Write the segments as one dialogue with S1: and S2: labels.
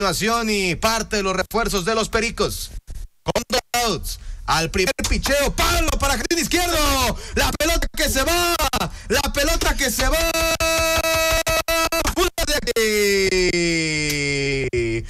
S1: continuación y parte de los refuerzos de los Pericos. Con 2 outs. Al primer picheo, palo para jardín izquierdo. La pelota que se va. La pelota que se va. Fuera de aquí.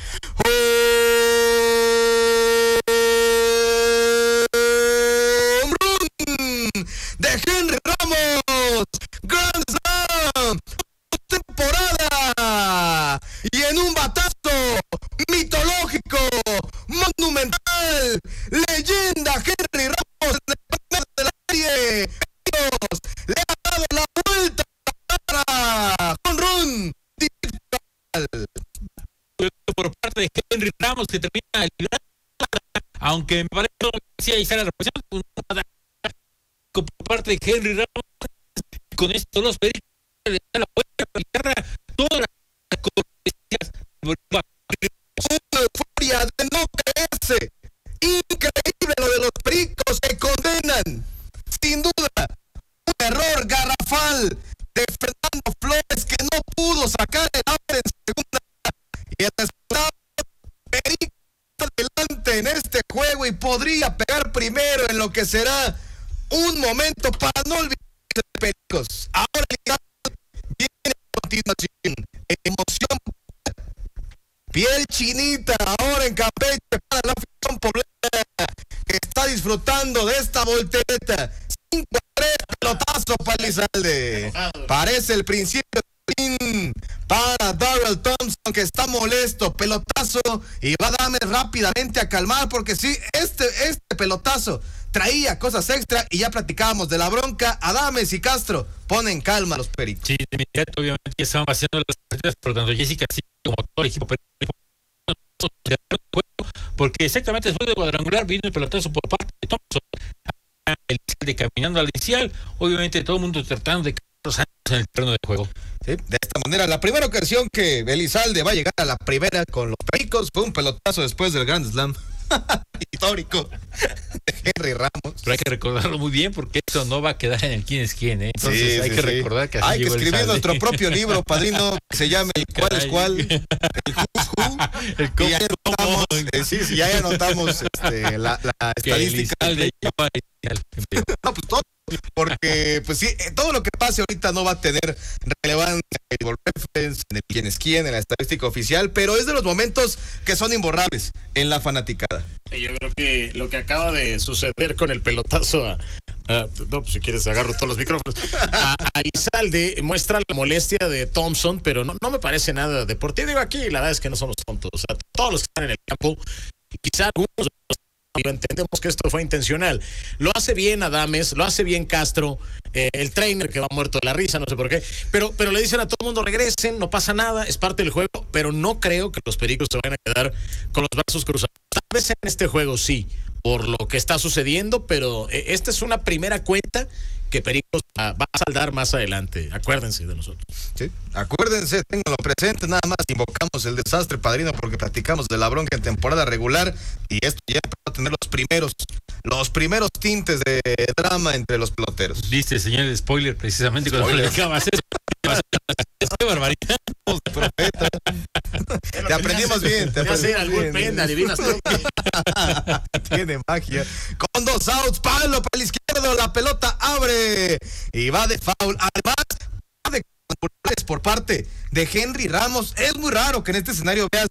S1: Home run de Henry Ramos. Grand Slam. Temporada. Y en un batazo mitológico, monumental, leyenda, Henry Ramos en el primer de la serie. Dios, le ha dado la vuelta para home run
S2: por parte de Henry Ramos, que termina librando, aunque me parece que decía ahí está la represión por parte de Henry Ramos. Con esto los Pericos le dan la vuelta a la guitarra, todas las cortesías.
S1: Una euforia de no creerse. Increíble lo de los Pericos que condenan, sin duda, un error garrafal de Fernando Flores, que no pudo sacar el out en segunda, y el resultado, Pericos adelante en este juego y podría pegar primero en lo que será un momento para no olvidar de Pericos. Ahora viene a continuación, emoción, piel chinita ahora en Campeche para la afición poblana, que está disfrutando de esta voltereta. 5-3, pelotazo para Elizalde. Parece el principio de fin para Darrell Thompson, que está molesto. Pelotazo, y va Adames rápidamente a calmar, porque sí, este pelotazo traía cosas extra, y ya platicábamos de la bronca. Adames y Castro ponen calma a los Pericos.
S2: Sí, de inmediato obviamente ya estaban haciendo las partidas, por tanto Jessica sí, como todo el equipo Perico, porque exactamente después del cuadrangular vino el pelotazo por parte de Thompson, Elizalde caminando al inicial, obviamente todo el mundo tratando de Carlos Sánchez en el terreno de juego.
S1: Sí, de esta manera, la primera ocasión que Elizalde va a llegar a la primera con los Pericos fue un pelotazo después del Grand Slam histórico de Henry Ramos.
S2: Pero hay que recordarlo muy bien, porque esto no va a quedar en el quién es quién, ¿eh? Entonces hay que recordar que así
S1: hay que escribir
S2: Elizalde.
S1: Nuestro propio libro, padrino, que se llame el cuál es cuál, el who's who, y ya anotamos, ya anotamos la estadística. No, pues todo, porque pues sí, todo lo que pase ahorita no va a tener relevancia en el reference, en el quién es quién, en la estadística oficial, pero es de los momentos que son imborrables en la fanaticada.
S3: Yo creo que lo que acaba de suceder con el pelotazo no, pues si quieres agarro todos los micrófonos, a Elizalde muestra la molestia de Thompson, pero no me parece nada deportivo. Digo, aquí la verdad es que no somos tontos, o sea, todos los que están en el campo, quizá algunos entendemos que esto fue intencional. Lo hace bien Adames, lo hace bien Castro, el trainer que va muerto de la risa, no sé por qué, pero le dicen a todo el mundo regresen, no pasa nada, es parte del juego, pero no creo que los Pericos se vayan a quedar con los brazos cruzados. Tal vez en este juego sí, por lo que está sucediendo, pero esta es una primera cuenta que Pericos va a saldar más adelante. Acuérdense de nosotros.
S1: Sí, acuérdense, ténganlo presente, nada más invocamos el desastre, padrino, porque platicamos de la bronca en temporada regular, y esto ya va a tener los primeros tintes de drama entre los peloteros.
S2: Dice el señor spoiler precisamente cuando platicabas eso. ¡Qué barbaridad!
S1: Profeta. Te aprendimos bien. Te aprendimos bien.
S3: Adivinas tú.
S1: Tiene magia. Con 2 outs, palo para el izquierdo, la pelota abre y va de foul. Además, va de cuadrangulares por parte de Henry Ramos. Es muy raro que en este escenario veas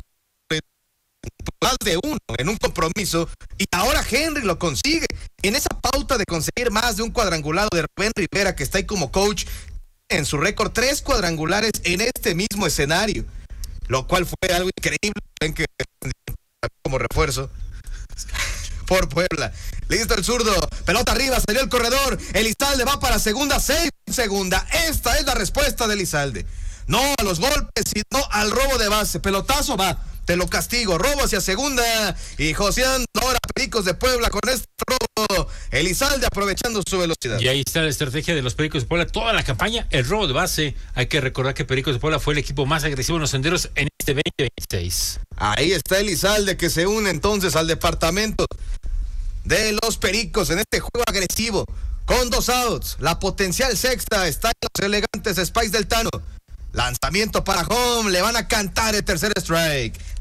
S1: más de uno en un compromiso, y ahora Henry lo consigue. En esa pauta de conseguir más de un cuadrangular de Rubén Rivera, que está ahí como coach, en su récord 3 cuadrangulares en este mismo escenario, lo cual fue algo increíble. Ven que como refuerzo por Puebla. Listo el zurdo, pelota arriba, salió el corredor, Elizalde va para segunda, 6 segunda. Esta es la respuesta de Elizalde. No a los golpes, sino al robo de base. Pelotazo, va, te lo castigo. Robo hacia segunda, y Josián ahora Pericos de Puebla con este robo. Elizalde aprovechando su velocidad.
S2: Y ahí está la estrategia de los Pericos de Puebla toda la campaña, el robo de base. Hay que recordar que Pericos de Puebla fue el equipo más agresivo en los senderos en este 2026.
S1: Ahí está Elizalde, que se une entonces al departamento de los Pericos en este juego agresivo. Con 2 outs, la potencial sexta está en los elegantes Spice del Tano. Lanzamiento para home, le van a cantar el tercer strike.